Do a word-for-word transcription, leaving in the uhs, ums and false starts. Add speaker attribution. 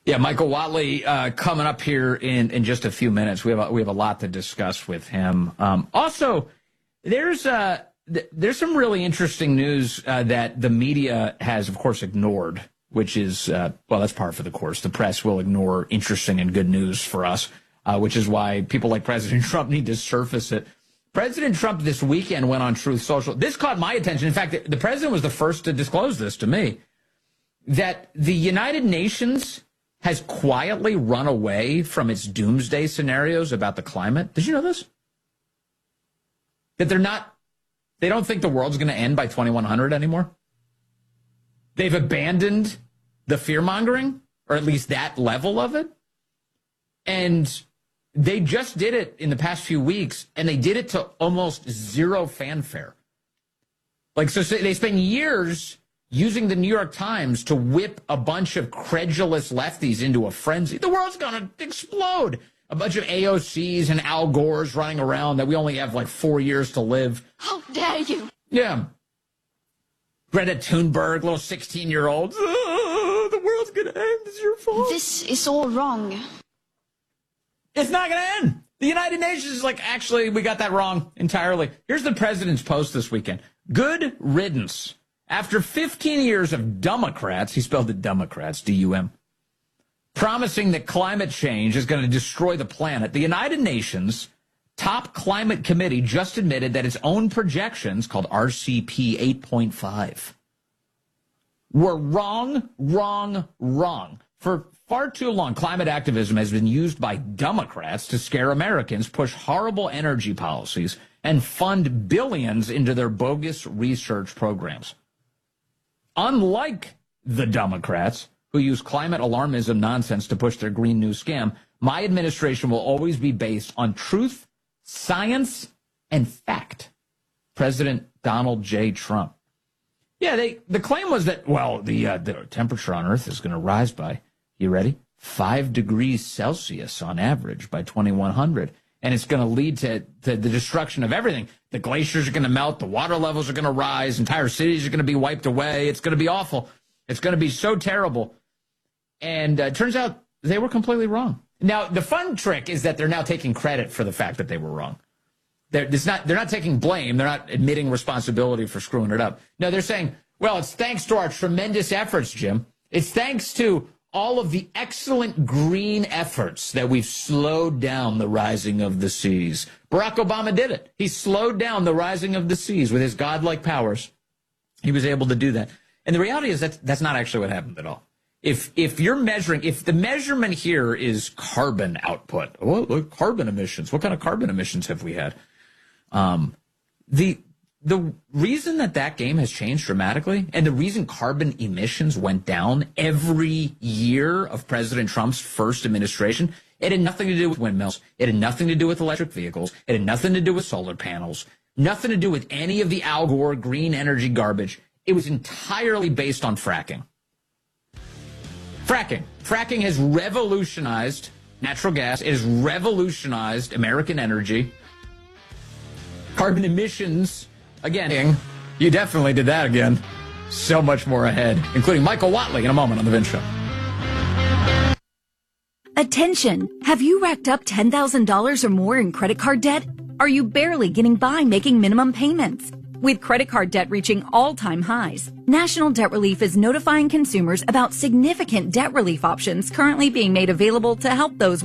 Speaker 1: Yeah, Michael Whatley uh, coming up here in, in just a few minutes. We have a, we have a lot to discuss with him. Um, also, there's uh, th- there's some really interesting news uh, that the media has, of course, ignored, which is, uh, well, that's par for the course. The press will ignore interesting and good news for us, uh, which is why people like President Trump need to surface it. President Trump this weekend went on Truth Social. This caught my attention. In fact, the, the president was the first to disclose this to me, that the United Nations has quietly run away from its doomsday scenarios about the climate. Did you know this? That they're not, they don't think the world's going to end by twenty-one hundred anymore. They've abandoned the fear-mongering, or at least that level of it. And they just did it in the past few weeks, and they did it to almost zero fanfare. Like, so they spent years using the New York Times to whip a bunch of credulous lefties into a frenzy. The world's going to explode. A bunch of A O Cs and Al Gores running around that we only have like four years to live.
Speaker 2: How dare you?
Speaker 1: Yeah. Greta Thunberg, little sixteen-year-old. Oh, the world's going to end. It's your fault.
Speaker 2: This is all wrong.
Speaker 1: It's not going to end. The United Nations is like, actually, we got that wrong entirely. Here's the president's post this weekend. Good riddance. After fifteen years of Democrats, he spelled it Democrats, D U M, promising that climate change is going to destroy the planet, the United Nations top climate committee just admitted that its own projections, called R C P eight point five, were wrong, wrong, wrong. For far too long, climate activism has been used by Democrats to scare Americans, push horrible energy policies, and fund billions into their bogus research programs. Unlike the Democrats, who use climate alarmism nonsense to push their Green New scam, my administration will always be based on truth, science, and fact. President Donald J. Trump. Yeah, they the claim was that, well, the, uh, the temperature on Earth is going to rise by, you ready? Five degrees Celsius on average by twenty-one hundred. And it's going to lead to, to the destruction of everything. The glaciers are going to melt. The water levels are going to rise. Entire cities are going to be wiped away. It's going to be awful. It's going to be so terrible. And uh, it turns out they were completely wrong. Now, the fun trick is that they're now taking credit for the fact that they were wrong. They're, it's not, they're not taking blame. They're not admitting responsibility for screwing it up. No, they're saying, well, it's thanks to our tremendous efforts, Jim. It's thanks to all of the excellent green efforts that we've slowed down the rising of the seas. Barack Obama did it. He slowed down the rising of the seas with his godlike powers. He was able to do that. And the reality is that that's not actually what happened at all. If if you're measuring, if the measurement here is carbon output, well, look, carbon emissions, what kind of carbon emissions have we had? Um, the The reason that that game has changed dramatically, and the reason carbon emissions went down every year of President Trump's first administration, it had nothing to do with windmills. It had nothing to do with electric vehicles. It had nothing to do with solar panels. Nothing to do with any of the Al Gore green energy garbage. It was entirely based on fracking. Fracking. Fracking has revolutionized natural gas. It has revolutionized American energy. Carbon emissions... Again, you definitely did that again. So much more ahead, including Michael Whatley in a moment on The Vince Show.
Speaker 3: Attention! Have you racked up ten thousand dollars or more in credit card debt? Are you barely getting by making minimum payments? With credit card debt reaching all-time highs, National Debt Relief is notifying consumers about significant debt relief options currently being made available to help those